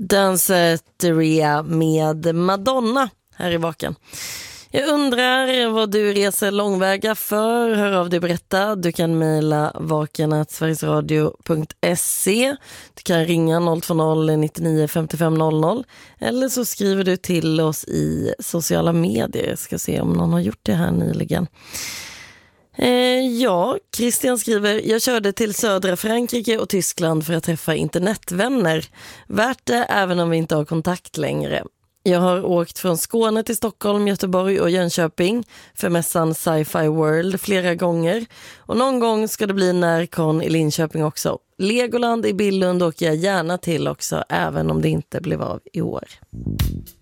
Danceteria med Madonna här i Vaken. Jag undrar vad du reser långväga för. Hör av dig, berätta. Du kan mejla vaken@sverigesradio.se. Du kan ringa 020 99 55 00. Eller så skriver du till oss i sociala medier. Jag ska se om någon har gjort det här nyligen. Ja, Christian skriver: jag körde till södra Frankrike och Tyskland för att träffa internetvänner. Värt det även om vi inte har kontakt längre. Jag har åkt från Skåne till Stockholm, Göteborg och Jönköping för mässan Sci-Fi World flera gånger. Och någon gång ska det bli Närcon i Linköping också. Legoland i Billund åker jag gärna till också, även om det inte blev av i år.